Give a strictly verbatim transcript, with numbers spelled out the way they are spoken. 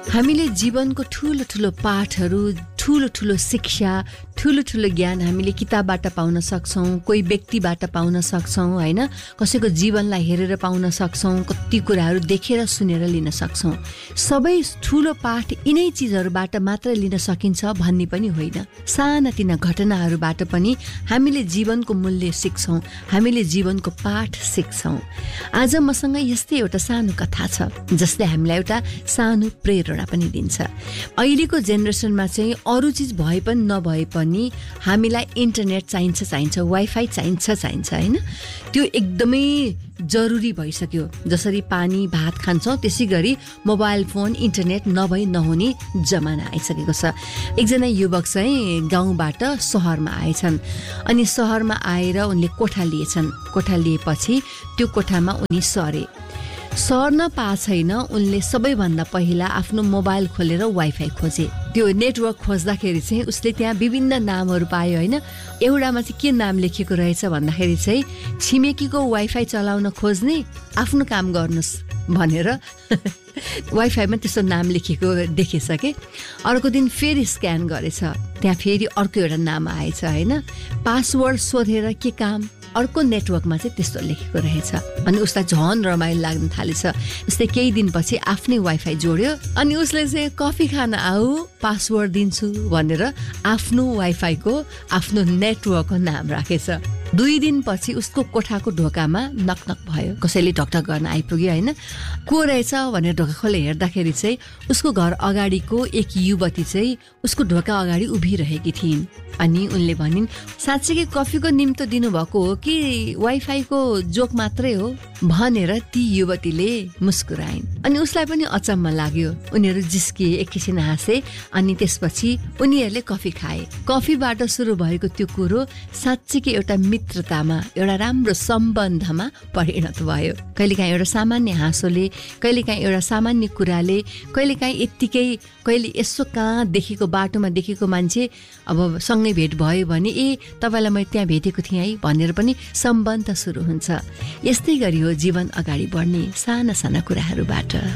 हामीले जीवनको ठुलो ठुलो पाठहरू, ठुलो ठुलो शिक्षा, ठुलो ठुलो ज्ञान हामीले किताबबाट पाउन सक्छौँ, कोही व्यक्तिबाट पाउन सक्छौँ होइन, कसैको जीवनलाई हेरेर पाउन सक्छौँ, कति कुराहरू देखेर सुनेर लिन सक्छौँ। सबै ठुलो पाठ यिनै चिजहरूबाट मात्र लिन सकिन्छ भन्ने पनि होइन। सानातिना घटनाहरूबाट पनि हामीले जीवनको मूल्य सिक्छौँ, हामीले जीवनको पाठ सिक्छौँ। आज मसँग यस्तै एउटा सानो कथा छ जसले हामीलाई एउटा सानो प्रेरणा पनि दिन्छ। अहिलेको जेनेरेसनमा चाहिँ अरू चिज भए पनि नभए पनि हामीलाई इन्टरनेट चाहिन्छ चाहिन्छ वाइफाई चाहिन्छ चाहिन्छ होइन, त्यो एकदमै जरुरी भइसक्यो। जसरी पानी भात खान्छौँ त्यसै गरी मोबाइल फोन इन्टरनेट नभई नहुने जमाना आइसकेको छ। एकजना युवक चाहिँ गाउँबाट सहरमा आएछन् अनि सहरमा आएर उनले कोठा लिएछन्। कोठा लिएपछि त्यो कोठामा उनी सरे। सर्न पा छैन, उनले सबैभन्दा पहिला आफ्नो मोबाइल खोलेर वाइफाई खोजे। त्यो नेटवर्क खोज्दाखेरि चाहिँ उसले त्यहाँ विभिन्न नामहरू पायो होइन। एउटामा चाहिँ के नाम लेखेको रहेछ भन्दाखेरि चाहिँ छिमेकीको वाइफाई चलाउन खोज्ने, आफ्नो काम गर्नुहोस् भनेर वाइफाईमा त्यस्तो नाम लेखेको देखेछ कि। अर्को दिन फेरि स्क्यान गरेछ, त्यहाँ फेरि अर्को एउटा नाम आएछ होइन। पासवर्ड सोधेर के काम, अर्को नेटवर्कमा चाहिँ त्यस्तो लेखेको रहेछ। अनि उसलाई झन् रमाइलो लाग्न थालेछ। जस्तै केही दिनपछि आफ्नै वाइफाई जोड्यो अनि उसले चाहिँ कफी खान आऊ पासवर्ड दिन्छु भनेर आफ्नो वाइफाईको आफ्नो नेटवर्कको नाम राखेछ। दुई दिनपछि उसको कोठाको ढोकामा नकनक भयो, कसैले ढकढक गर्न आइपुग्यो होइन। को रहेछ भनेर ढोका खोले हेर्दाखेरि चाहिँ उसको घर अगाडिको एक युवती चाहिँ उसको ढोका अगाडि उभिरहेकी थिइन्। अनि उनले भनिन्, साँच्चै कफीको निम्तो दिनुभएको हो कि वाइफाईको जोक मात्रै हो भनेर ती युवतीले मुस्कुराइन्। अनि उसलाई पनि अचम्म लाग्यो। उनीहरू जिस्किए, एकैछिन हाँसे अनि त्यसपछि उनीहरूले कफी खाए। कफीबाट सुरु भएको त्यो कुरो साँच्चै एउटा मित्रतामा, एउटा राम्रो सम्बन्धमा परिणत भयो। कहिलेकाहीँ एउटा सामान्य हाँसोले, कहिलेकाहीँ एउटा सामान्य कुराले, कहिलेकाहीँ यत्तिकै कहिले यसो कहाँ देखेको बाटोमा देखेको मान्छे अब सँगै भेट भयो भने ए तपाईँलाई मैले त्यहाँ भेटेको थिएँ है भनेर पनि सम्बन्ध सुरु हुन्छ। यस्तै गरी हो जीवन अगाडि बढ्ने साना साना कुराहरूबाट।